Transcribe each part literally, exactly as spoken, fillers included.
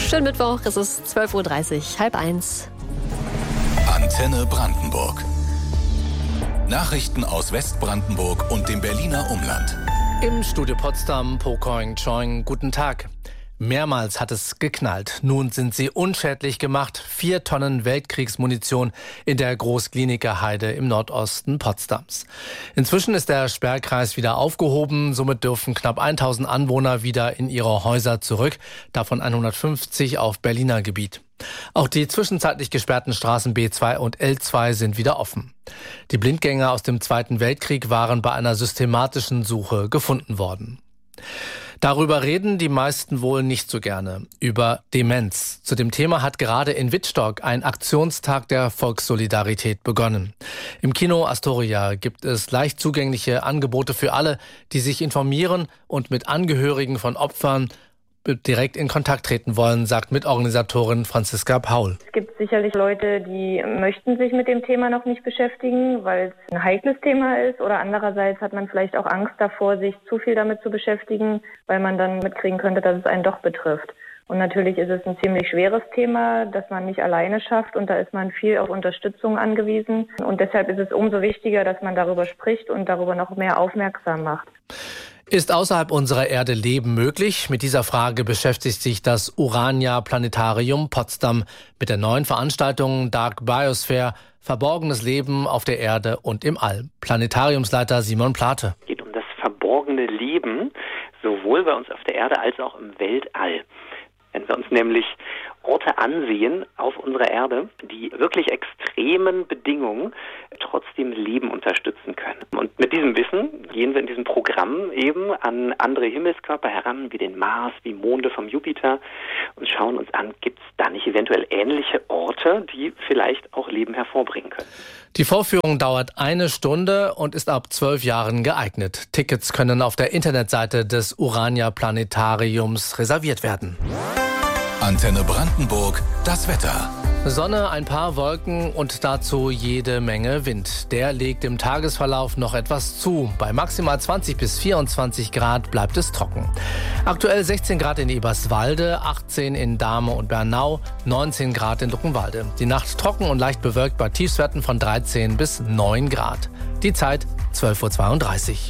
Schönen Mittwoch, es ist zwölf Uhr dreißig, halb eins. Antenne Brandenburg. Nachrichten aus Westbrandenburg und dem Berliner Umland. Im Studio Potsdam, Pokoing Choing, guten Tag. Mehrmals hat es geknallt. Nun sind sie unschädlich gemacht. Vier Tonnen Weltkriegsmunition in der Großkliniker Heide im Nordosten Potsdams. Inzwischen ist der Sperrkreis wieder aufgehoben. Somit dürfen knapp tausend Anwohner wieder in ihre Häuser zurück. Davon hundertfünfzig auf Berliner Gebiet. Auch die zwischenzeitlich gesperrten Straßen B zwei und L zwei sind wieder offen. Die Blindgänger aus dem Zweiten Weltkrieg waren bei einer systematischen Suche gefunden worden. Darüber reden die meisten wohl nicht so gerne, über Demenz. Zu dem Thema hat gerade in Wittstock ein Aktionstag der Volkssolidarität begonnen. Im Kino Astoria gibt es leicht zugängliche Angebote für alle, die sich informieren und mit Angehörigen von Opfern direkt in Kontakt treten wollen, sagt Mitorganisatorin Franziska Paul. Es gibt sicherlich Leute, die möchten sich mit dem Thema noch nicht beschäftigen, weil es ein heikles Thema ist, oder andererseits hat man vielleicht auch Angst davor, sich zu viel damit zu beschäftigen, weil man dann mitkriegen könnte, dass es einen doch betrifft. Und natürlich ist es ein ziemlich schweres Thema, das man nicht alleine schafft, und da ist man viel auf Unterstützung angewiesen. Und deshalb ist es umso wichtiger, dass man darüber spricht und darüber noch mehr aufmerksam macht. Ist außerhalb unserer Erde Leben möglich? Mit dieser Frage beschäftigt sich das Urania Planetarium Potsdam mit der neuen Veranstaltung Dark Biosphere, verborgenes Leben auf der Erde und im All. Planetariumsleiter Simon Plate. Es geht um das verborgene Leben, sowohl bei uns auf der Erde als auch im Weltall. Wenn wir uns nämlich Orte ansehen auf unserer Erde, die wirklich extremen Bedingungen trotzdem Leben unterstützen können. Und mit diesem Wissen gehen wir in diesem Programm eben an andere Himmelskörper heran, wie den Mars, wie Monde vom Jupiter, und schauen uns an, gibt es da nicht eventuell ähnliche Orte, die vielleicht auch Leben hervorbringen können. Die Vorführung dauert eine Stunde und ist ab zwölf Jahren geeignet. Tickets können auf der Internetseite des Urania Planetariums reserviert werden. Antenne Brandenburg, das Wetter. Sonne, ein paar Wolken und dazu jede Menge Wind. Der legt im Tagesverlauf noch etwas zu. Bei maximal zwanzig bis vierundzwanzig Grad bleibt es trocken. Aktuell sechzehn Grad in Eberswalde, achtzehn in Dahme und Bernau, neunzehn Grad in Luckenwalde. Die Nacht trocken und leicht bewölkt bei Tiefstwerten von dreizehn bis neun Grad. Die Zeit zwölf Uhr zweiunddreißig.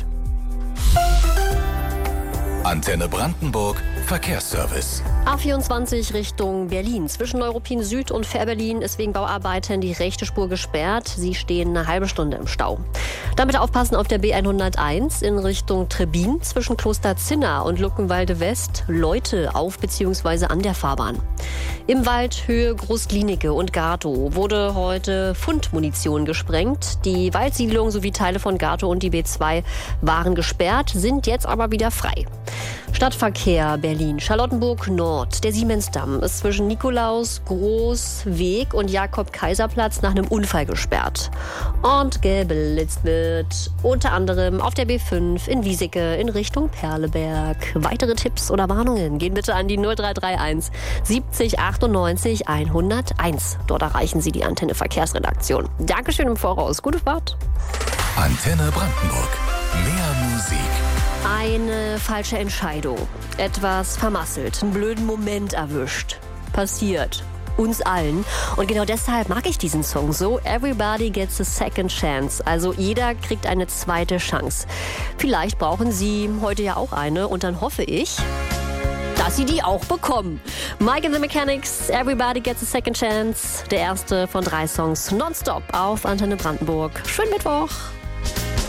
Antenne Brandenburg, Verkehrsservice. A vierundzwanzig Richtung Berlin. Zwischen Neuruppin Süd und Fährberlin ist wegen Bauarbeiten die rechte Spur gesperrt. Sie stehen eine halbe Stunde im Stau. Damit aufpassen auf der B hunderteins in Richtung Trebin. Zwischen Kloster Zinna und Luckenwalde West Leute auf bzw. an der Fahrbahn. Im Wald Höhe Großklinike und Gatow wurde heute Fundmunition gesprengt. Die Waldsiedlung sowie Teile von Gatow und die B zwei waren gesperrt, sind jetzt aber wieder frei. Stadtverkehr Berlin, Charlottenburg Nord. Der Siemensdamm ist zwischen Nikolaus, Großweg und Jakob-Kaiser-Platz nach einem Unfall gesperrt. Und geblitzt wird unter anderem auf der B fünf in Wieseke in Richtung Perleberg. Weitere Tipps oder Warnungen gehen bitte an die null drei drei eins siebzig achtundneunzig hunderteins. Dort erreichen Sie die Antenne Verkehrsredaktion. Dankeschön im Voraus. Gute Fahrt. Antenne Brandenburg. Mehr Musik. Eine falsche Entscheidung. Etwas vermasselt. Einen blöden Moment erwischt. Passiert. Uns allen. Und genau deshalb mag ich diesen Song so. Everybody gets a second chance. Also jeder kriegt eine zweite Chance. Vielleicht brauchen Sie heute ja auch eine. Und dann hoffe ich, dass Sie die auch bekommen. Mike and the Mechanics, Everybody gets a second chance. Der erste von drei Songs nonstop auf Antenne Brandenburg. Schönen Mittwoch.